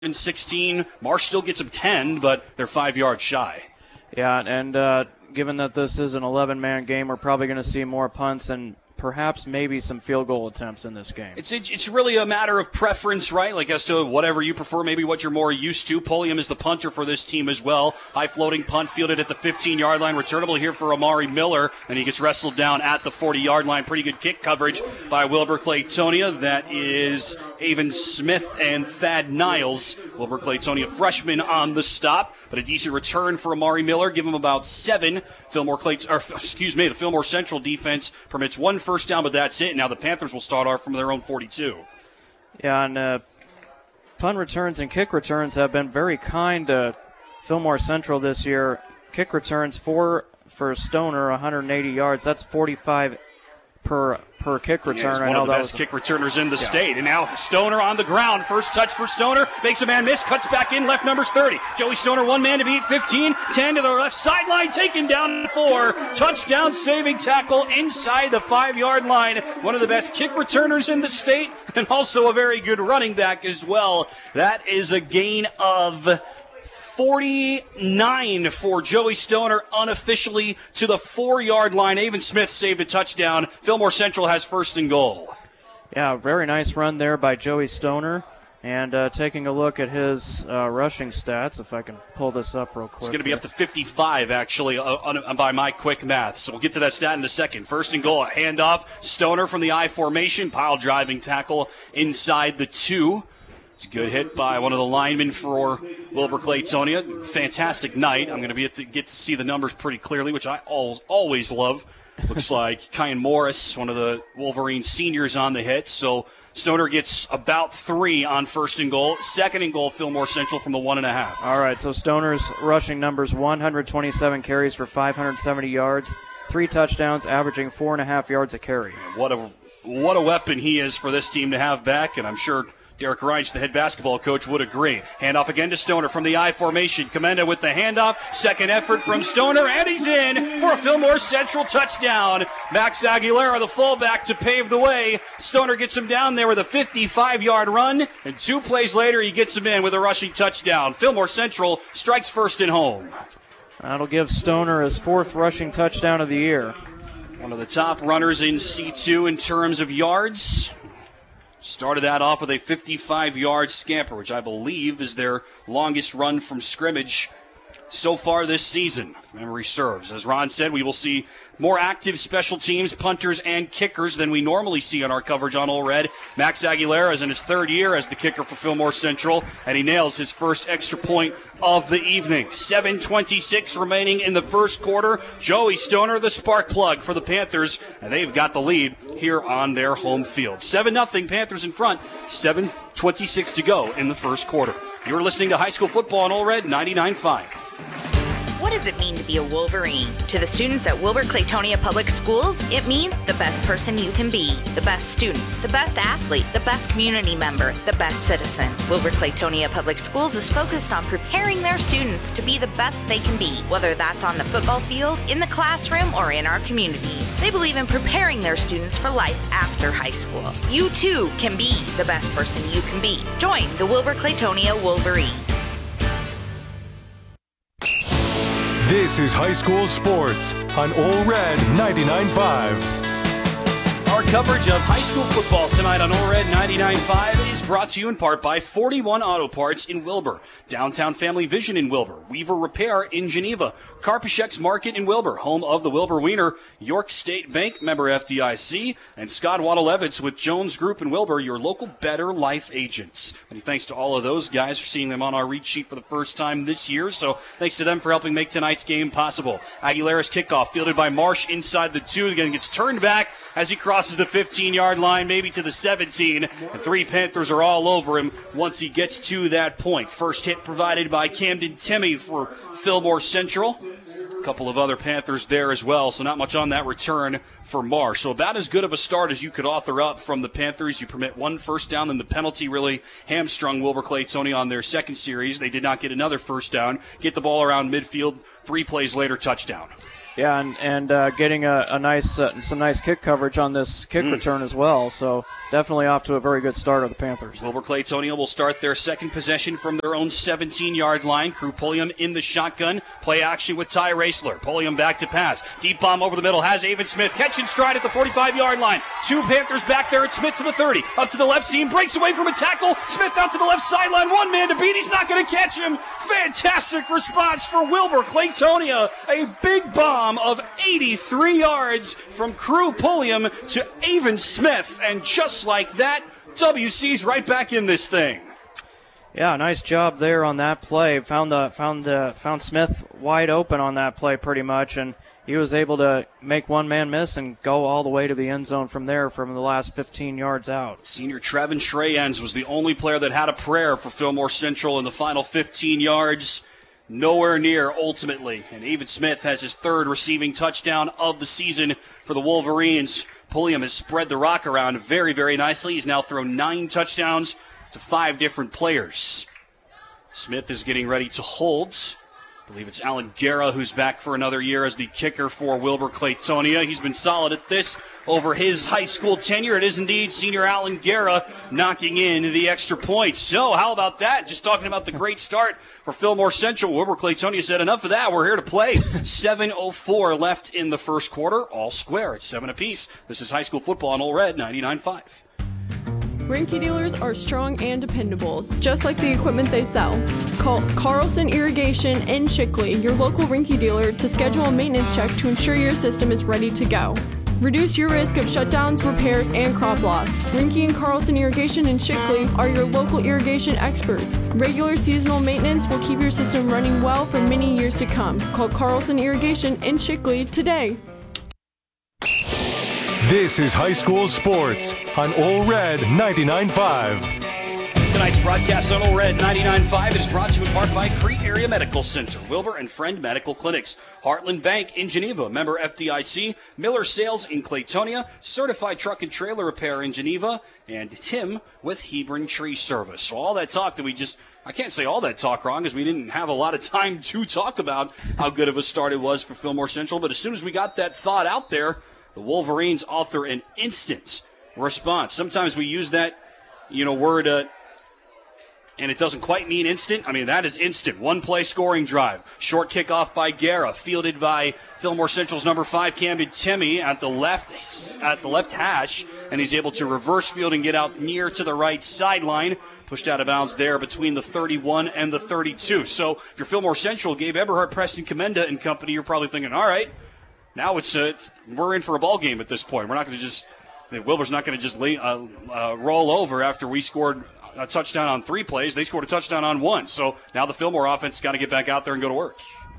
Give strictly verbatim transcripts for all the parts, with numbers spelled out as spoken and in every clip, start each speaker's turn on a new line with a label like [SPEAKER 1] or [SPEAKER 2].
[SPEAKER 1] sixteen. Marsh still gets them ten, but they're five yards shy.
[SPEAKER 2] Yeah, and uh, given that this is an eleven-man game, we're probably going to see more punts and perhaps maybe some field goal attempts in this game.
[SPEAKER 1] It's it's really a matter of preference, right? Like as to whatever you prefer, maybe what you're more used to. Pulliam is the punter for this team as well. High floating punt fielded at the fifteen-yard line. Returnable here for Amari Miller, and he gets wrestled down at the forty-yard line. Pretty good kick coverage by Wilbur Claytonia. That is Avon Smith and Thad Niles. Wilbur Claytonia, freshman on the stop, but a decent return for Amari Miller. Give him about seven. Fillmore Clayt, or excuse me, the Fillmore Central defense permits one first down, but that's it. Now the Panthers will start off from their own forty-two.
[SPEAKER 2] Yeah, and uh, punt returns and kick returns have been very kind to Fillmore Central this year. Kick returns, four for Stoner, one hundred eighty yards. That's forty-five per per kick return.
[SPEAKER 1] Yeah, he's
[SPEAKER 2] I
[SPEAKER 1] one
[SPEAKER 2] know
[SPEAKER 1] of the
[SPEAKER 2] that
[SPEAKER 1] best
[SPEAKER 2] was
[SPEAKER 1] kick returners in the
[SPEAKER 2] yeah.
[SPEAKER 1] state. And now Stoner on the ground. First touch for Stoner. Makes a man miss. Cuts back in. Left numbers thirty. Joey Stoner, one man to beat. fifteen. ten to the left sideline. Taken down four. Touchdown saving tackle inside the five-yard line. One of the best kick returners in the state. And also a very good running back as well. That is a gain of forty-nine for Joey Stoner, unofficially to the four-yard line. Avon Smith saved a touchdown. Fillmore Central has first and goal.
[SPEAKER 2] Yeah, very nice run there by Joey Stoner. And uh, taking a look at his uh, rushing stats, if I can pull this up real quick.
[SPEAKER 1] It's going to be up to fifty-five, actually, uh, on, by my quick math. So we'll get to that stat in a second. First and goal, a handoff. Stoner from the I formation. Pile driving tackle inside the two. It's a good hit by one of the linemen for Wilbur Claytonia. Fantastic night. I'm going to be able to get to see the numbers pretty clearly, which I always love. Looks like Kyan Morris, one of the Wolverine seniors, on the hit. So Stoner gets about three on first and goal. Second and goal, Fillmore Central from the one and a half.
[SPEAKER 2] All right, so Stoner's rushing numbers, one hundred twenty-seven carries for five hundred seventy yards, three touchdowns, averaging four and a half yards a carry.
[SPEAKER 1] What a what a weapon he is for this team to have back, and I'm sure Derek Reich, the head basketball coach, would agree. Handoff again to Stoner from the I formation. Commenda with the handoff. Second effort from Stoner, and he's in for a Fillmore Central touchdown. Max Aguilera, the fullback, to pave the way. Stoner gets him down there with a fifty-five-yard run, and two plays later he gets him in with a rushing touchdown. Fillmore Central strikes first and home.
[SPEAKER 2] That'll give Stoner his fourth rushing touchdown of the year.
[SPEAKER 1] One of the top runners in C two in terms of yards. Started that off with a fifty-five-yard scamper, which I believe is their longest run from scrimmage so far this season, if memory serves. As Ron said, we will see more active special teams, punters, and kickers than we normally see on our coverage on Ole Red. Max Aguilera is in his third year as the kicker for Fillmore Central, and he nails his first extra point of the evening. seven twenty-six remaining in the first quarter. Joey Stoner, the spark plug for the Panthers, and they've got the lead here on their home field. seven nothing, Panthers in front, seven twenty-six to go in the first quarter. You're listening to High School Football on Ole Red ninety-nine point five.
[SPEAKER 3] What does it mean to be a Wolverine? To the students at Wilbur Claytonia Public Schools, it means the best person you can be, the best student, the best athlete, the best community member, the best citizen. Wilbur Claytonia Public Schools is focused on preparing their students to be the best they can be, whether that's on the football field, in the classroom, or in our communities. They believe in preparing their students for life after high school. You too can be the best person you can be. Join the Wilbur Claytonia Wolverines.
[SPEAKER 4] This is High School Sports on Ole Red ninety-nine point five.
[SPEAKER 1] Our coverage of high school football tonight on Ole Red ninety-nine point five is brought to you in part by forty-one Auto Parts in Wilbur, Downtown Family Vision in Wilbur, Weaver Repair in Geneva, Carpechek's Market in Wilbur, home of the Wilbur Wiener, York State Bank, member F D I C, and Scott Waddle-Evans with Jones Group in Wilbur, your local Better Life agents. Many thanks to all of those guys for seeing them on our read sheet for the first time this year, so thanks to them for helping make tonight's game possible. Aguilera's kickoff fielded by Marsh inside the two, again gets turned back as he crosses the fifteen-yard line, maybe to the seventeen, and three Panthers are all over him once he gets to that point. First hit provided by Camden Timmy for Fillmore Central. A couple of other Panthers there as well, so not much on that return for Marsh. So about as good of a start as you could author up from the Panthers. You permit one first down, then the penalty really hamstrung Wilbur Claytonia on their second series. They did not get another first down. Get the ball around midfield. Three plays later, touchdown.
[SPEAKER 2] Yeah, and, and uh, getting a, a nice uh, some nice kick coverage on this kick mm. return as well. So definitely off to a very good start of the Panthers.
[SPEAKER 1] Wilbur Claytonia will start their second possession from their own seventeen-yard line. Crew Pulliam in the shotgun. Play action with Ty Raessler. Pulliam back to pass. Deep bomb over the middle. Has Avon Smith. Catch and stride at the forty-five-yard line. Two Panthers back there at Smith to the thirty. Up to the left seam. Breaks away from a tackle. Smith out to the left sideline. One man to beat. He's not going to catch him. Fantastic response for Wilbur Claytonia. A big bomb of eighty-three yards from Crew Pulliam to Avon Smith. And just like that, W C's right back in this thing.
[SPEAKER 2] Yeah, nice job there on that play. Found the found uh, found Smith wide open on that play pretty much, and he was able to make one man miss and go all the way to the end zone from there from the last fifteen yards out.
[SPEAKER 1] Senior Trevin Treyens was the only player that had a prayer for Fillmore Central in the final fifteen yards. Nowhere near, ultimately. And Avon Smith has his third receiving touchdown of the season for the Wolverines. Pulliam has spread the rock around very, very nicely. He's now thrown nine touchdowns to five different players. Smith is getting ready to hold. I believe it's Alan Guerra who's back for another year as the kicker for Wilbur Claytonia. He's been solid at this over his high school tenure. It is indeed senior Alan Guerra knocking in the extra points. So how about that? Just talking about the great start for Fillmore Central. Wilbur Claytonia said, enough of that. We're here to play. seven oh four left in the first quarter. All square. It's seven apiece. This is high school football on Ole Red ninety-nine point five.
[SPEAKER 5] Rinky dealers are strong and dependable, just like the equipment they sell. Call Carlson Irrigation in Shickley, your local Rinky dealer, to schedule a maintenance check to ensure your system is ready to go. Reduce your risk of shutdowns, repairs, and crop loss. Rinky and Carlson Irrigation in Shickley are your local irrigation experts. Regular seasonal maintenance will keep your system running well for many years to come. Call Carlson Irrigation in Shickley today.
[SPEAKER 4] This is high school sports on Ole Red ninety-nine point five.
[SPEAKER 1] Tonight's broadcast on Ole Red ninety-nine point five is brought to you in part by Crete Area Medical Center, Wilbur and Friend Medical Clinics, Heartland Bank in Geneva, member F D I C, Miller Sales in Claytonia, Certified Truck and Trailer Repair in Geneva, and Tim with Hebron Tree Service. So all that talk that we just, I can't say all that talk wrong because we didn't have a lot of time to talk about how good of a start it was for Fillmore Central, but as soon as we got that thought out there, the Wolverines author an instant response. Sometimes we use that, you know, word, uh, and it doesn't quite mean instant. I mean, that is instant. One-play scoring drive. Short kickoff by Guerra, fielded by Fillmore Central's number five, Camden Timmy, at the left at the left hash, and he's able to reverse field and get out near to the right sideline. Pushed out of bounds there between the thirty-one and the thirty-two. So if you're Fillmore Central, Gabe Eberhardt, Preston Commenda and company, you're probably thinking, all right, now it's, uh, it's we're in for a ball game at this point. We're not going to just Wilbur's not going to just lay, uh, uh, roll over after we scored a touchdown on three plays. They scored a touchdown on one. So now the Fillmore offense has got to get back out there and go to work.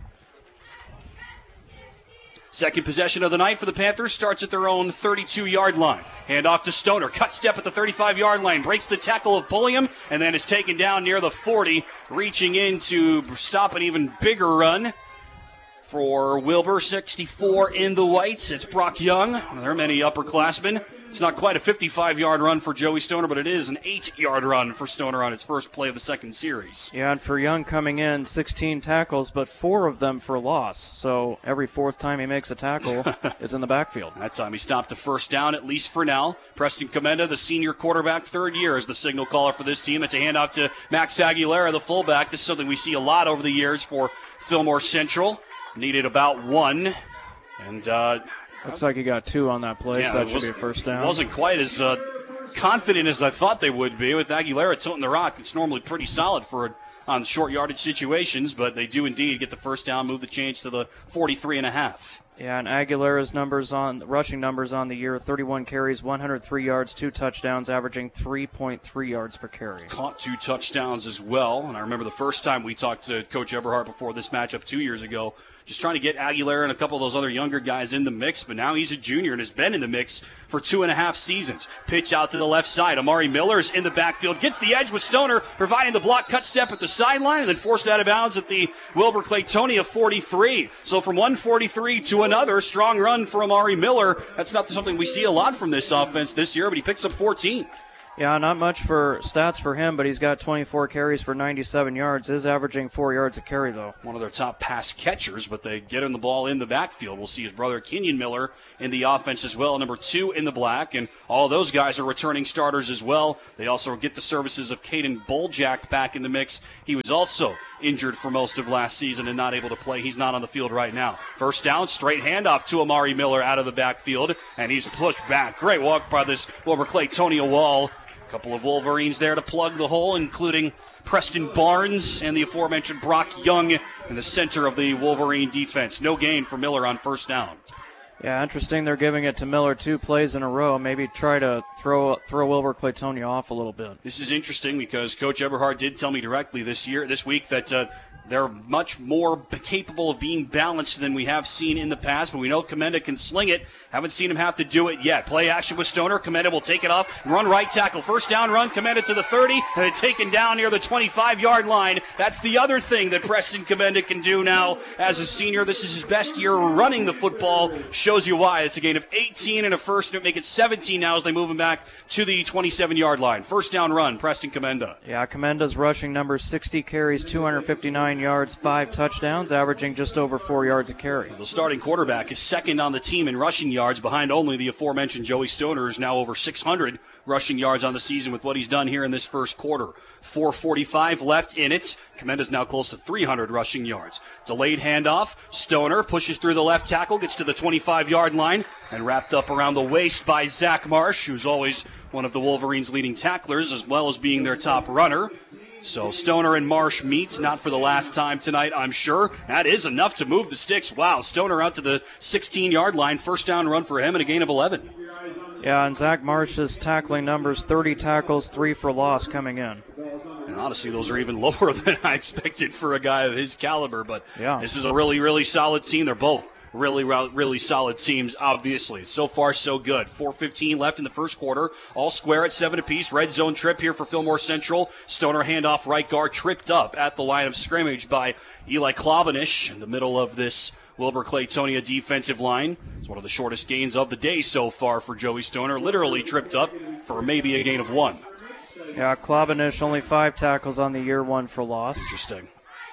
[SPEAKER 1] Second possession of the night for the Panthers starts at their own thirty-two-yard line. Hand off to Stoner. Cut step at the thirty-five-yard line. Breaks the tackle of Pulliam and then is taken down near the forty, reaching in to stop an even bigger run. For Wilbur, sixty-four in the whites, it's Brock Young. There are many upperclassmen. It's not quite a fifty-five-yard run for Joey Stoner, but it is an eight-yard run for Stoner on his first play of the second series.
[SPEAKER 2] Yeah, and for Young coming in, sixteen tackles, but four of them for loss. So every fourth time he makes a tackle, it's in the backfield.
[SPEAKER 1] That time he stopped a first down, at least for now. Preston Commenda, the senior quarterback, third year, is the signal caller for this team. It's a handoff to Max Aguilera, the fullback. This is something we see a lot over the years for Fillmore Central. Needed about one, and uh,
[SPEAKER 2] looks like he got two on that play,
[SPEAKER 1] yeah,
[SPEAKER 2] so that should be a first down.
[SPEAKER 1] Wasn't quite as uh, confident as I thought they would be with Aguilera toting the rock. It's normally pretty solid for on short yardage situations, but they do indeed get the first down, move the chains to the forty-three and a half.
[SPEAKER 2] Yeah, and Aguilera's numbers on rushing numbers on the year: thirty-one carries, one hundred three yards, two touchdowns, averaging three point three yards per carry.
[SPEAKER 1] Caught two touchdowns as well. And I remember the first time we talked to Coach Eberhardt before this matchup two years ago, just trying to get Aguilera and a couple of those other younger guys in the mix. But now he's a junior and has been in the mix for two and a half seasons. Pitch out to the left side. Amari Miller's in the backfield. Gets the edge with Stoner, providing the block cut step at the sideline, and then forced out of bounds at the Wilbur Claytonia forty-three. So from one forty-three to another, strong run for Amari Miller. That's not something we see a lot from this offense this year, but he picks up fourteen.
[SPEAKER 2] Yeah, not much for stats for him, but he's got twenty-four carries for ninety-seven yards. Is averaging four yards a carry, though.
[SPEAKER 1] One of their top pass catchers, but they get him the ball in the backfield. We'll see his brother Kenyon Miller in the offense as well, number two in the black, and all those guys are returning starters as well. They also get the services of Caden Boljak back in the mix. He was also injured for most of last season and not able to play. He's not on the field right now. First down, straight handoff to Amari Miller out of the backfield, and he's pushed back. Great walk by this Wilbur Claytonia wall. Couple of Wolverines there to plug the hole, including Preston Barnes and the aforementioned Brock Young in the center of the Wolverine defense. No gain for Miller on first down.
[SPEAKER 2] Yeah, interesting. They're giving it to Miller two plays in a row. Maybe try to throw throw Wilbur Claytonia off a little bit.
[SPEAKER 1] This is interesting because Coach Eberhard did tell me directly this year, this week, that uh, they're much more capable of being balanced than we have seen in the past, but we know Commenda can sling it. Haven't seen him have to do it yet. Play action with Stoner. Commenda will take it off and run right tackle. First down run, Commenda to the thirty, and then taken down near the twenty-five-yard line. That's the other thing that Preston Commenda can do now as a senior. This is his best year running the football. Shows you why. It's a gain of eighteen and a first, and make it seventeen now as they move him back to the twenty-seven-yard line. First down run, Preston Commenda.
[SPEAKER 2] Yeah, Commenda's rushing number sixty carries, two hundred fifty-nine yards, five touchdowns, averaging just over four yards a carry.
[SPEAKER 1] The starting quarterback is second on the team in rushing yards, behind only the aforementioned Joey Stoner, who's now over six hundred rushing yards on the season with what he's done here in this first quarter. four forty-five left in it. Commenda's now close to three hundred rushing yards. Delayed handoff. Stoner pushes through the left tackle, gets to the twenty-five-yard line, and wrapped up around the waist by Zach Marsh, who's always one of the Wolverines' leading tacklers, as well as being their top runner. So Stoner and Marsh meet, not for the last time tonight, I'm sure. That is enough to move the sticks. Wow, Stoner out to the sixteen-yard line. First down run for him and a gain of eleven.
[SPEAKER 2] Yeah, and Zach Marsh's tackling numbers, thirty tackles, three for loss coming in.
[SPEAKER 1] And honestly, those are even lower than I expected for a guy of his caliber. But
[SPEAKER 2] yeah,
[SPEAKER 1] this is a really, really solid team. They're both really, really solid teams, obviously. So far, so good. four fifteen left in the first quarter. All square at seven apiece. Red zone trip here for Fillmore Central. Stoner handoff right guard, tripped up at the line of scrimmage by Eli Klobanish in the middle of this Wilbur Claytonia defensive line. It's one of the shortest gains of the day so far for Joey Stoner. Literally tripped up for maybe a gain of one.
[SPEAKER 2] Yeah, Klobanish only five tackles on the year, one for loss.
[SPEAKER 1] Interesting.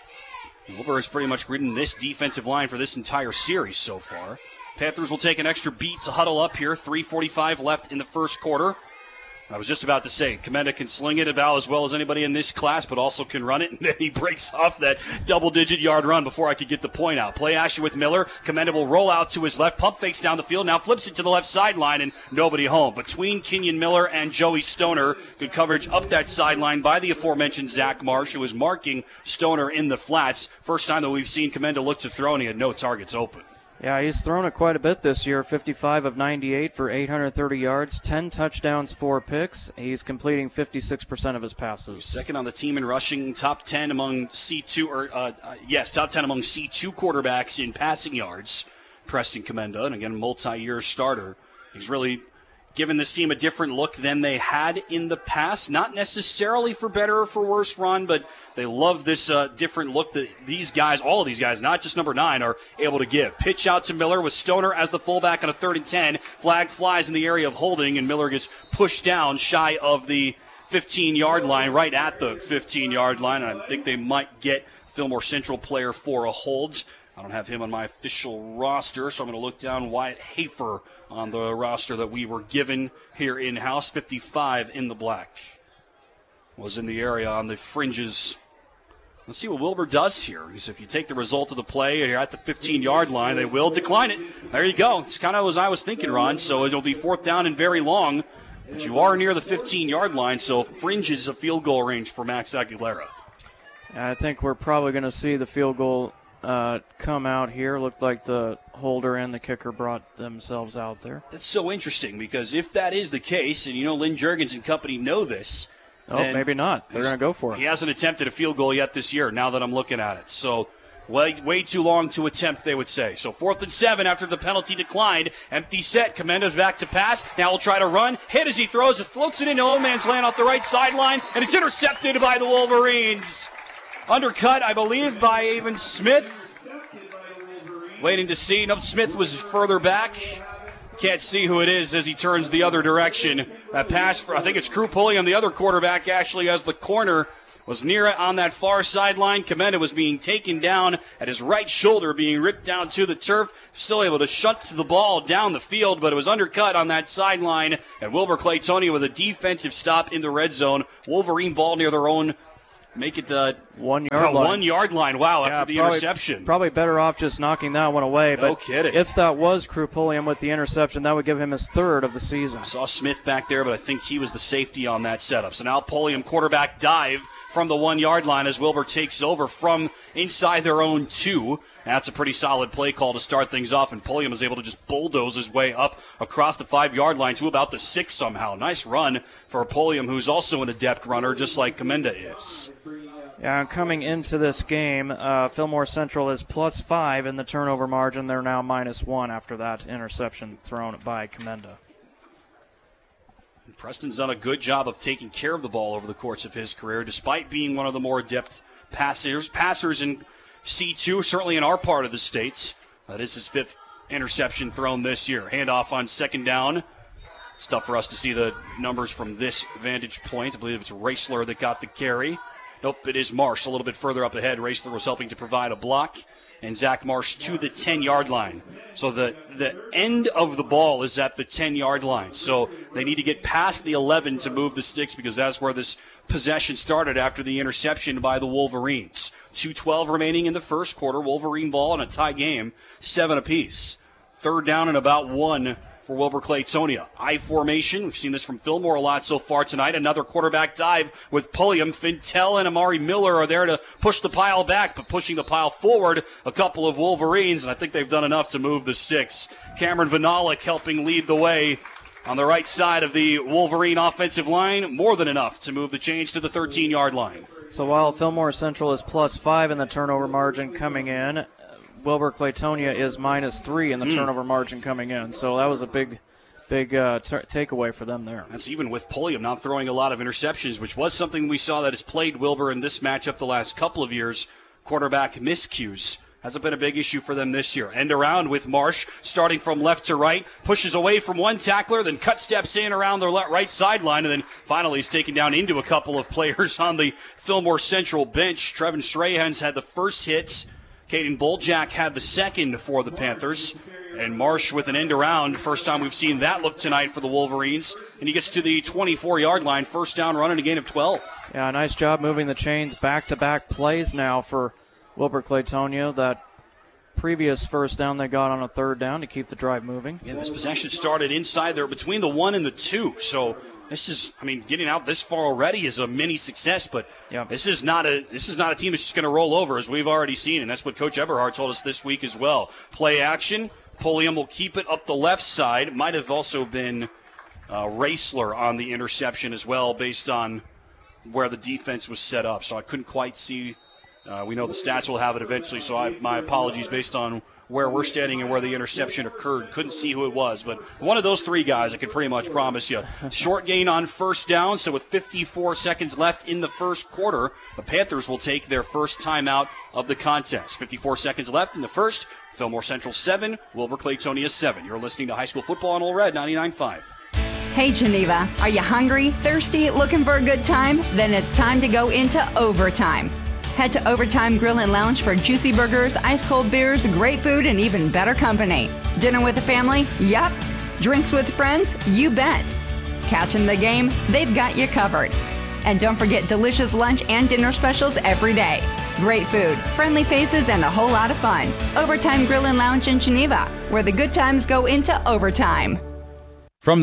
[SPEAKER 1] Wilbur has pretty much ridden this defensive line for this entire series so far. Panthers will take an extra beat to huddle up here. three forty-five left in the first quarter. I was just about to say, Commenda can sling it about as well as anybody in this class, but also can run it, and then he breaks off that double-digit yard run before I could get the point out. Play action with Miller. Commenda will roll out to his left, pump fakes down the field, now flips it to the left sideline, and nobody home. Between Kenyon Miller and Joey Stoner, good coverage up that sideline by the aforementioned Zach Marsh, who is marking Stoner in the flats. First time that we've seen Commenda look to throw, and he had no targets open.
[SPEAKER 2] Yeah, he's thrown it quite a bit this year, fifty-five of ninety-eight for eight hundred thirty yards, ten touchdowns, four picks. He's completing fifty-six percent of his passes.
[SPEAKER 1] Second on the team in rushing, top ten among C two, or uh, uh, yes, top ten among C two quarterbacks in passing yards, Preston Commenda, and again, multi-year starter. He's really given this team a different look than they had in the past. Not necessarily for better or for worse, Ron, but they love this uh, different look that these guys, all of these guys, not just number nine, are able to give. Pitch out to Miller with Stoner as the fullback on a third and ten. Flag flies in the area of holding, and Miller gets pushed down shy of the fifteen-yard line, right at the fifteen-yard line. I think they might get Fillmore Central player for a hold. I don't have him on my official roster, so I'm going to look down Wyatt Hafer on the roster that we were given here in-house. fifty-five in the black. Was in the area on the fringes. Let's see what Wilbur does here. Because if you take the result of the play, you're at the fifteen-yard line, they will decline it. There you go. It's kind of as I was thinking, Ron. So it'll be fourth down and very long. But you are near the fifteen-yard line, so fringes a field goal range for Max Aguilera.
[SPEAKER 2] I think we're probably going to see the field goal Uh, come out here. Looked like the holder and the kicker brought themselves out there.
[SPEAKER 1] That's so interesting because if that is the case, and you know Lynn Juergens and company know this.
[SPEAKER 2] Oh, maybe not. They're going to go for it.
[SPEAKER 1] He hasn't attempted a field goal yet this year, now that I'm looking at it. So way, way too long to attempt, they would say. So fourth and seven after the penalty declined. Empty set. Commenda's back to pass. Now he'll try to run. Hit as he throws. It floats it into old man's land off the right sideline, and it's intercepted by the Wolverines. Undercut, I believe, by Avon Smith. Waiting to see. Nope, Smith was further back. Can't see who it is as he turns the other direction. That pass, for, I think it's Crew Pulliam, the other quarterback, actually, as the corner was near it on that far sideline. Commenda was being taken down at his right shoulder, being ripped down to the turf. Still able to shunt the ball down the field, but it was undercut on that sideline. And Wilbur Claytonia with a defensive stop in the red zone. Wolverine ball near their own. Make it uh,
[SPEAKER 2] one yard
[SPEAKER 1] uh,
[SPEAKER 2] line.
[SPEAKER 1] One yard line. Wow,
[SPEAKER 2] yeah,
[SPEAKER 1] after the
[SPEAKER 2] probably,
[SPEAKER 1] interception.
[SPEAKER 2] Probably better off just knocking that one away.
[SPEAKER 1] No
[SPEAKER 2] but
[SPEAKER 1] kidding.
[SPEAKER 2] If that was Crew Pulliam with the interception, that would give him his third of the season.
[SPEAKER 1] Saw Smith back there, but I think he was the safety on that setup. So now Pulliam quarterback dive from the one yard line as Wilbur takes over from inside their own two. That's a pretty solid play call to start things off, and Pulliam was able to just bulldoze his way up across the five-yard line to about the six somehow. Nice run for Pulliam, who's also an adept runner, just like Commenda is.
[SPEAKER 2] Yeah, coming into this game, uh, Fillmore Central is plus five in the turnover margin. They're now minus one after that interception thrown by Commenda.
[SPEAKER 1] Preston's done a good job of taking care of the ball over the course of his career, despite being one of the more adept passers, passers in C two, certainly in our part of the states. That is his fifth interception thrown this year. Handoff on second down. It's tough for us to see the numbers from this vantage point. I believe it's Raisler that got the carry. Nope, it is Marsh a little bit further up ahead. Raisler was helping to provide a block. And Zach Marsh to the ten-yard line. So the, the end of the ball is at the ten-yard line. So they need to get past the eleven to move the sticks because that's where this possession started after the interception by the Wolverines. two twelve remaining in the first quarter. Wolverine ball in a tie game, seven apiece. Third down and about one for Wilbur Claytonia. I formation. We've seen this from Fillmore a lot so far tonight. Another quarterback dive with Pulliam. Fintel and Amari Miller are there to push the pile back, but pushing the pile forward, a couple of Wolverines, and I think they've done enough to move the sticks. Cameron Vanalik helping lead the way on the right side of the Wolverine offensive line. More than enough to move the change to the thirteen-yard line.
[SPEAKER 2] So while Fillmore Central is plus five in the turnover margin coming in, Wilbur Claytonia is minus three in the mm. turnover margin coming in. So that was a big, big uh, t- takeaway for them there.
[SPEAKER 1] That's even with Pulliam not throwing a lot of interceptions, which was something we saw that has plagued Wilbur in this matchup the last couple of years. Quarterback miscues hasn't been a big issue for them this year. End around with Marsh, starting from left to right, pushes away from one tackler, then cut steps in around the right sideline, and then finally is taken down into a couple of players on the Fillmore Central bench. Trevin Strahans had the first hits. Caden Boljak had the second for the Panthers. And Marsh with an end around. First time we've seen that look tonight for the Wolverines. And he gets to the twenty-four-yard line. First down run and a gain of twelve.
[SPEAKER 2] Yeah, nice job moving the chains. Back-to-back plays now for Wilbur Claytonia. That previous first down they got on a third down to keep the drive moving.
[SPEAKER 1] Yeah, this possession started inside there between the one and the two. So this is, I mean, getting out this far already is a mini success, but yep. this is not a this is not a team that's just going to roll over, as we've already seen, and that's what Coach Eberhard told us this week as well. Play action. Pulliam will keep it up the left side. Might have also been uh, Raisler on the interception as well, based on where the defense was set up. So I couldn't quite see. Uh, we know the stats will have it eventually, so I, my apologies based on where we're standing and where the interception occurred. Couldn't see who it was, but one of those three guys I could pretty much promise you. Short gain on first down, so with fifty-four seconds left in the first quarter, the Panthers will take their first timeout of the contest. fifty-four seconds left in the first. Fillmore Central seven, Wilbur Claytonia seven. You're listening to High School Football on Ole Red ninety-nine point five.
[SPEAKER 6] Hey Geneva, are you hungry, thirsty, looking for a good time? Then it's time to go into overtime. Head to Overtime Grill and Lounge for juicy burgers, ice-cold beers, great food, and even better company. Dinner with the family? Yup. Drinks with friends? You bet. Catching the game? They've got you covered. And don't forget delicious lunch and dinner specials every day. Great food, friendly faces, and a whole lot of fun. Overtime Grill and Lounge in Geneva, where the good times go into overtime.
[SPEAKER 4] From the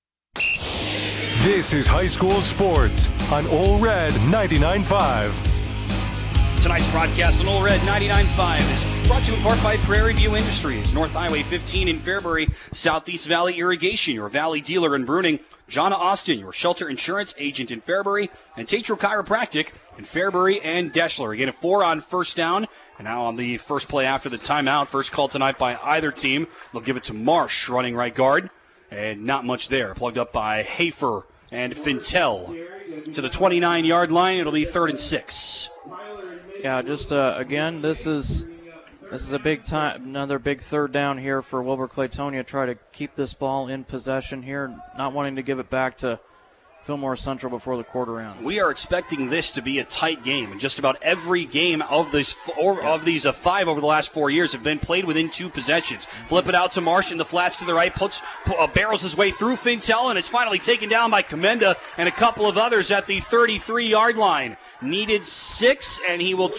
[SPEAKER 4] This is High School Sports on Ole Red ninety-nine point five.
[SPEAKER 1] Tonight's broadcast on Ole Red ninety-nine point five is brought to you in part by Prairie View Industries, North Highway fifteen in Fairbury, Southeast Valley Irrigation, your Valley dealer in Bruning, Jonna Austin, your shelter insurance agent in Fairbury, and Tatro Chiropractic in Fairbury and Deschler. Again, a four on first down, and now on the first play after the timeout. First call tonight by either team. They'll give it to Marsh, running right guard, and not much there. Plugged up by Hafer and Fintel to the twenty-nine-yard line. It'll be third and six.
[SPEAKER 2] Yeah, just uh, again, this is This is a big time, another big third down here for Wilber-Claytonia. Try to keep this ball in possession here, not wanting to give it back to Fillmore Central before the quarter ends.
[SPEAKER 1] We are expecting this to be a tight game, and just about every game of this or of these uh, five over the last four years have been played within two possessions. Flip it out to Marsh in the flats to the right, puts uh, barrels his way through Fintel, and it's finally taken down by Commenda and a couple of others at the thirty-three-yard line. Needed six, and he will